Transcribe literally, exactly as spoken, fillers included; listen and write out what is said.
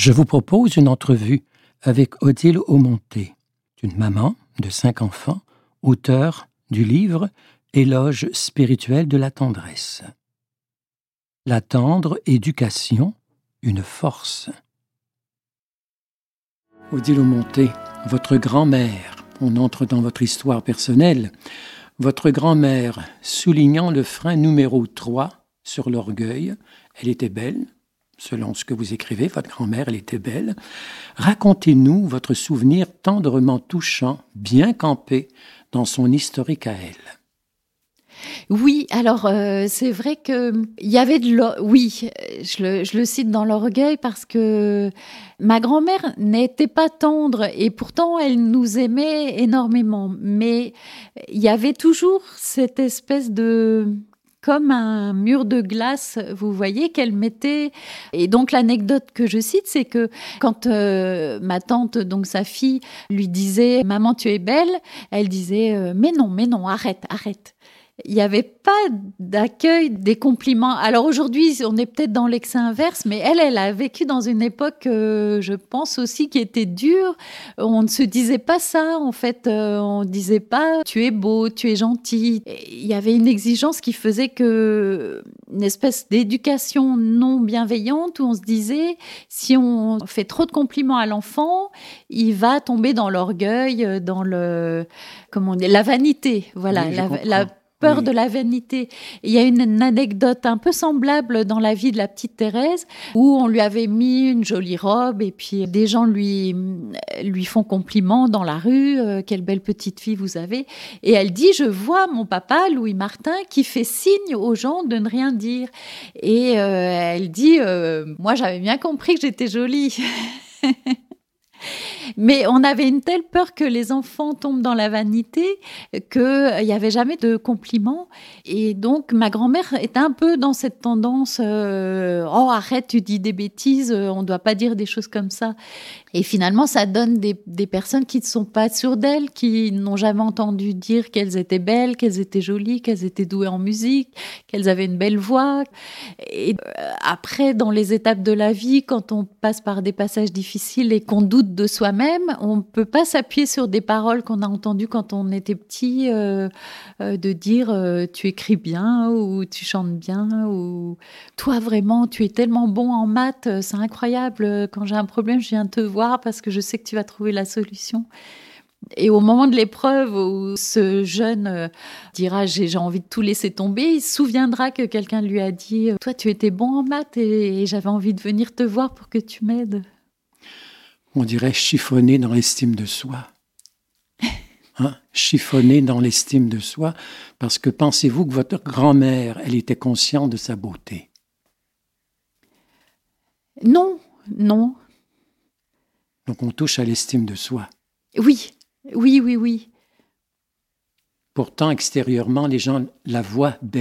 Je vous propose une entrevue avec Odile Aumonté, une maman de cinq enfants, auteure du livre Éloge spirituel de la tendresse. La tendre éducation, une force. Odile Aumonté, votre grand-mère, on entre dans votre histoire personnelle, votre grand-mère soulignant le frein numéro trois sur l'orgueil, elle était belle. Selon ce que vous écrivez, votre grand-mère, elle était belle. Racontez-nous votre souvenir tendrement touchant, bien campé dans son historique à elle. Oui, alors euh, c'est vrai que il y avait de l'or... oui, je le, je le cite dans l'orgueil parce que ma grand-mère n'était pas tendre et pourtant elle nous aimait énormément. Mais il y avait toujours cette espèce de comme un mur de glace, vous voyez, qu'elle mettait. Et donc l'anecdote que je cite, c'est que quand euh, ma tante, donc sa fille, lui disait « Maman, tu es belle », elle disait euh, « Mais non, mais non, arrête, arrête ». Il n'y avait pas d'accueil des compliments. Alors aujourd'hui, on est peut-être dans l'excès inverse, mais elle, elle a vécu dans une époque, euh, je pense aussi, qui était dure. On ne se disait pas ça, en fait. Euh, on ne disait pas « tu es beau, tu es gentil ». Il y avait une exigence qui faisait que une espèce d'éducation non bienveillante où on se disait si on fait trop de compliments à l'enfant, il va tomber dans l'orgueil, dans le comment on dit, la vanité. Voilà, oui, la, la peur oui. de la vanité. Et il y a une, une anecdote un peu semblable dans la vie de la petite Thérèse où on lui avait mis une jolie robe et puis des gens lui, lui font compliment dans la rue, euh, quelle belle petite fille vous avez. Et elle dit, je vois mon papa, Louis Martin, qui fait signe aux gens de ne rien dire. Et euh, elle dit, euh, moi j'avais bien compris que j'étais jolie. Mais on avait une telle peur que les enfants tombent dans la vanité qu'il n'y avait jamais de compliments. Et donc, ma grand-mère était un peu dans cette tendance euh, « Oh, arrête, tu dis des bêtises, on ne doit pas dire des choses comme ça ». Et finalement, ça donne des, des personnes qui ne sont pas sûres d'elles, qui n'ont jamais entendu dire qu'elles étaient belles, qu'elles étaient jolies, qu'elles étaient douées en musique, qu'elles avaient une belle voix. Et après, dans les étapes de la vie, quand on passe par des passages difficiles et qu'on doute de soi-même, on ne peut pas s'appuyer sur des paroles qu'on a entendues quand on était petit, euh, euh, de dire euh, « tu écris bien » ou « tu chantes bien » ou « toi, vraiment, tu es tellement bon en maths, c'est incroyable, quand j'ai un problème, je viens te voir parce que je sais que tu vas trouver la solution ». Et au moment de l'épreuve où ce jeune euh, dira « j'ai envie de tout laisser tomber », il se souviendra que quelqu'un lui a dit « toi, tu étais bon en maths et, et j'avais envie de venir te voir pour que tu m'aides ». On dirait chiffonner dans l'estime de soi. Hein? Chiffonner dans l'estime de soi, parce que pensez-vous que votre grand-mère, elle était consciente de sa beauté? Non, non. Donc on touche à l'estime de soi. Oui, oui, oui, oui. Pourtant, extérieurement, les gens la voient belle.